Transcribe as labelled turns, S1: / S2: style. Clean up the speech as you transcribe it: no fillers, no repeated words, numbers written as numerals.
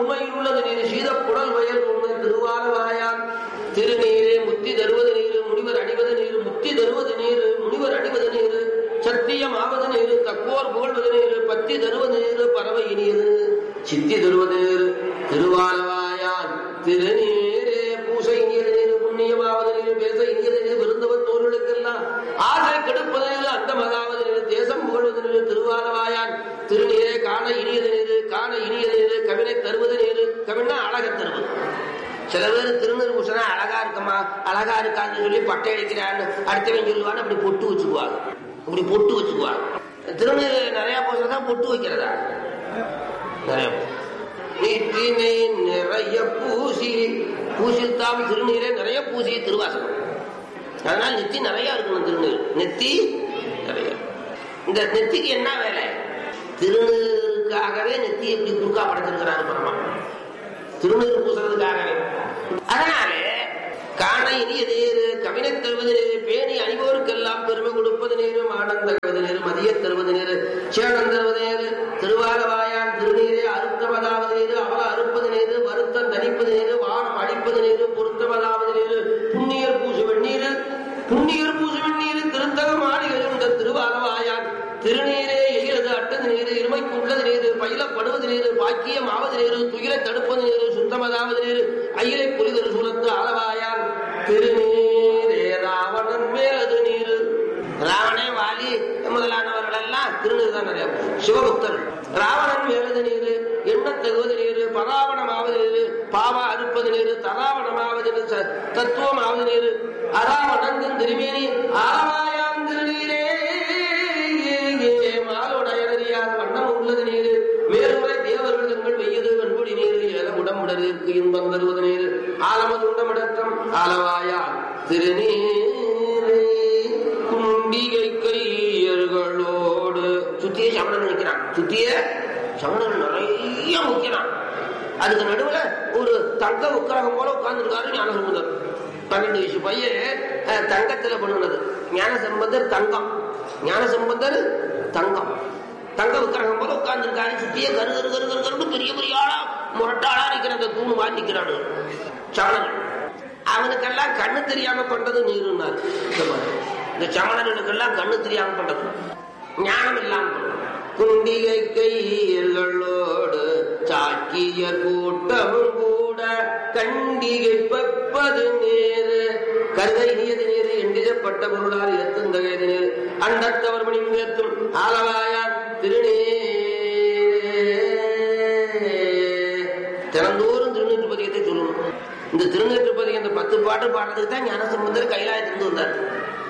S1: உண்மையில் உள்ளது நீர் சீத குடல் வயல் உண்மை திருவாலவாயான் திருநீரே முத்தி தருவது நீர் முனிவர் அணிவது நீர் முத்தி தருவது நீர் முனிவர் அணிவது நீர் சத்தியம் ஆவது நீர் தக்கோர் புகழ்வது நீர் பத்தி தருவது நீர் பறவை இனியது சித்தி தருவது நீர் திருவாலவாயான் திருநீரே பூசை இனியது நீர் புண்ணியமாவது நீர் பேச இனியது நீர் விருந்தவர் தோர்களுக்கெல்லாம் ஆசை கெடுப்பது நீர் அந்த மகாவது நீர் தேசம் புகழ்வது நீர் திருவாலவாயான் திருநீரே காண இனியது நீர் காண இனியது நீர் கவினை தருவது நீர் கவினா அழக தருவது. சில பேர் திருநீர் பூசனா அழகா இருக்குமா அழகா இருக்கான்னு சொல்லி பட்டை அடிக்கிறான்னு அடுத்தவன் சொல்லுவான்னு அப்படி பொட்டு வச்சுக்குவாங்க. இப்படி பொட்டு வச்சுக்குவாங்க. திருநீர் நிறைய பூசறதா பொட்டு வைக்கிறதா நிறைய நீட்டினை நிறைய பூசி பூசித்தாம் திருநீரை நிறைய பூசி திருவாசகம். அதனால நெத்தி நிறைய இருக்கணும். திருநீர் நெத்தி நிறைய. இந்த நெத்திக்கு என்ன வேலை? திருநீருக்காகவே நெத்தி எப்படி குறுக்கா படைச்சிருக்கிறாரு பரமா திருநீர் பூசுறதுக்காகவே. அதனால காண இனிய நேரு கவினை தருவது நேரு பேணி அணிவோருக்கெல்லாம் பெருமை கொடுப்பது நேரு மாடம் தருவது நேரு மதிய தருவது நேரு சேடம் தருவது நேரு திருவாலவாயான் திருநீரே அறுத்தமதாவது நேரு அவல அறுப்பது நேரு வருத்தம் தணிப்பது நேரு வானம் அடிப்பது நேரு பொருத்தமதாவது நேரு புண்ணியர் பூசு வெண்ணீரு புண்ணியர் பூசு வெண்ணீரு திருத்தகம் ஆடி எழுந்த திருவாலவாயான் திருநீரே எயிலது அட்டது நீரு இருமைக்கு உள்ளது நீரு பயிலப்படுவது நீரு பாக்கியம் ஆவது நீரு துயிலை தடுப்பது நீரு சுத்தமதாவது நீரு அயிலை புரிதல் சுலத்து அளவாயான் திருநீரே ராவணன் மேலது நீரு. ராவணே வாலி முதலானவர்கள் எல்லாம் திருநீர் தான் நிறைய. சிவபக்தர்கள் ராவணன் மேலது நீரு எண்ண தகுவது நீரு பராவணமாவது நீரு பாவா அறுப்பது நீரு தராவணமாவது தத்துவமாவது நீரு அராவணன் திருமேனி ஆவாயான் திருநீரே மாலோடையறியாத வண்ணம் உள்ளது நீரு மேலுரை தேவர்கள் எங்கள் வெய்யது வெண்புடி நீரு ஏத உடம்புடருக்கு இன்பம் தருவது நீரு ஆலமது உண்டமிடற்றம் ஆலவாயா திருநீரே குண்டிகை கையர்களோடு சுத்திய சமணன் நிற்கிறான். சுத்திய சமணன் நிறைய முக்கிறான். அதுக்கு நடுவுல ஒரு தங்க உக்கிரகம் போல உட்கார்ந்துருக்காரு ஞானசம்பந்தர். 12 வயசு பையன் தங்கத்துல பண்ணுனது. ஞானசம்பந்தர் தங்கம், ஞானசம்பந்தர் தங்கம், தங்க விக்கிரகம் போல உட்கார்ந்து இருக்காரு. சுத்திய கரு கரு கரு கரு கரு பெரிய பெரிய ஆளா முரட்டாளா இருக்கிற அந்த தூணு மாட்டி நிற்கிறானு சமணன். அவனுக்கெல்லாம் கண்ணு தெரியாம பண்றது நீருன்னாரு. இந்த சமணனுக்கெல்லாம் கண்ணு தெரியாம பண்றது ஞானம் இல்லாம பண்றது. குண்டிகை கையர்களோடு சாக்கிய கூட்டமும் கூட கண்டிகை பப்பது நேரு கருதை நீது நேரு எண்டிடப்பட்ட பொருளால் எத்துந்தகைது நேரு அண்டத்தவர் மணி உயர்த்தும் ஆலவாயான் திருநீரே. திறந்தோறும் திருநீற்று பதிகத்தை சொல்லணும். இந்த திருநீற்று பதிகம் இந்த 10 பாட்டு பாடுறதுக்கு தான் ஞானசம்பந்தர் கைலாயத்திலிருந்து வந்தார்.